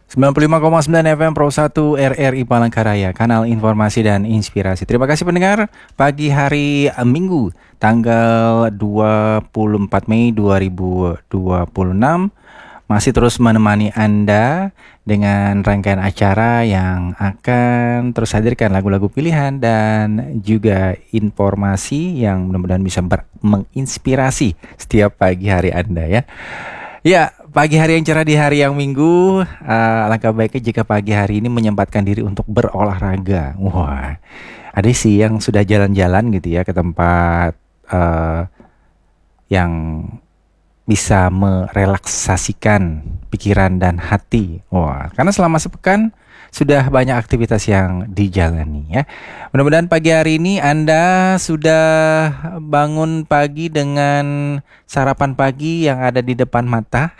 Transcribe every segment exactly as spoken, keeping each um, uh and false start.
sembilan puluh lima koma sembilan F M Pro satu R R I Palangkaraya, kanal informasi dan inspirasi. Terima kasih pendengar, pagi hari eh, Minggu, tanggal dua puluh empat Mei dua ribu dua puluh enam. Masih terus menemani Anda dengan rangkaian acara yang akan terus hadirkan lagu-lagu pilihan dan juga informasi yang mudah-mudahan bisa ber- menginspirasi setiap pagi hari Anda ya. Ya, pagi hari yang cerah di hari yang Minggu, uh, alangkah baiknya jika pagi hari ini menyempatkan diri untuk berolahraga. Wah, ada sih yang sudah jalan-jalan gitu ya ke tempat uh, yang bisa merelaksasikan pikiran dan hati. Wah, karena selama sepekan sudah banyak aktivitas yang dijalani ya. Mudah-mudahan pagi hari ini Anda sudah bangun pagi dengan sarapan pagi yang ada di depan mata.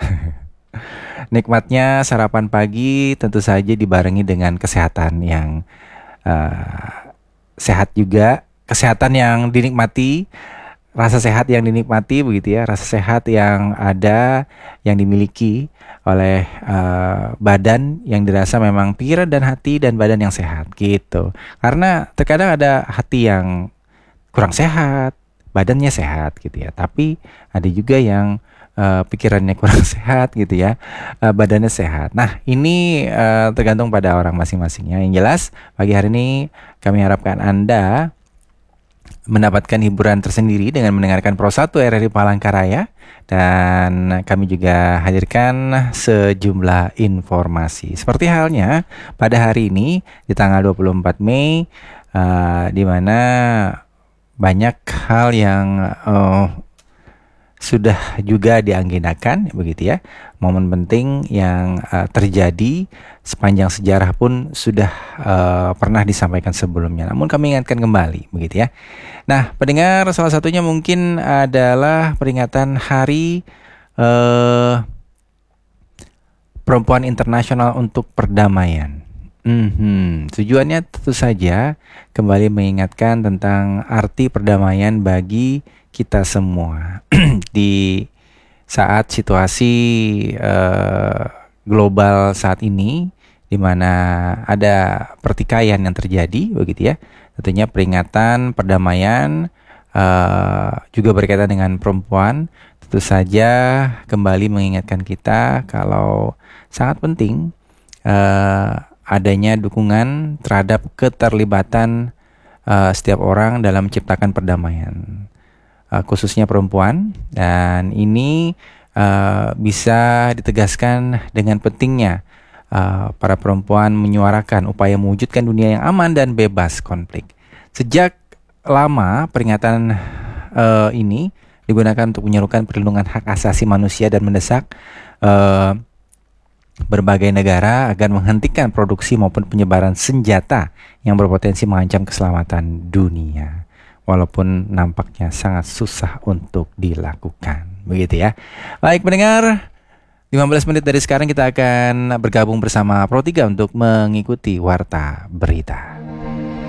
Nikmatnya sarapan pagi tentu saja dibarengi dengan kesehatan yang uh, sehat juga, kesehatan yang dinikmati. Rasa sehat yang dinikmati begitu ya, rasa sehat yang ada, yang dimiliki oleh uh, badan yang dirasa memang pikiran dan hati dan badan yang sehat gitu. Karena terkadang ada hati yang kurang sehat, badannya sehat gitu ya, tapi ada juga yang uh, pikirannya kurang sehat gitu ya, uh, badannya sehat. Nah ini uh, tergantung pada orang masing-masingnya. Yang jelas pagi hari ini kami harapkan Anda mendapatkan hiburan tersendiri dengan mendengarkan Pro satu R R I Palangkaraya, dan kami juga hadirkan sejumlah informasi. Seperti halnya pada hari ini di tanggal dua puluh empat Mei, uh, di mana banyak hal yang uh, sudah juga dianggenakan begitu ya. Momen penting yang uh, terjadi sepanjang sejarah pun sudah uh, pernah disampaikan sebelumnya. Namun kami ingatkan kembali begitu ya. Nah, pendengar, salah satunya mungkin adalah peringatan Hari uh, Perempuan Internasional untuk Perdamaian. Mm-hmm. Tujuannya tentu saja kembali mengingatkan tentang arti perdamaian bagi kita semua di saat situasi uh, global saat ini, di mana ada pertikaian yang terjadi, begitu ya. Tentunya peringatan perdamaian uh, juga berkaitan dengan perempuan. Tentu saja kembali mengingatkan kita kalau sangat penting uh, adanya dukungan terhadap keterlibatan uh, setiap orang dalam menciptakan perdamaian. Uh, khususnya perempuan, dan ini uh, bisa ditegaskan dengan pentingnya uh, para perempuan menyuarakan upaya mewujudkan dunia yang aman dan bebas konflik. Sejak lama peringatan uh, ini digunakan untuk menyerukan perlindungan hak asasi manusia dan mendesak uh, berbagai negara agar menghentikan produksi maupun penyebaran senjata yang berpotensi mengancam keselamatan dunia. Walaupun nampaknya sangat susah untuk dilakukan, begitu ya. Baik pendengar, lima belas menit dari sekarang kita akan bergabung bersama Pro tiga untuk mengikuti Warta Berita.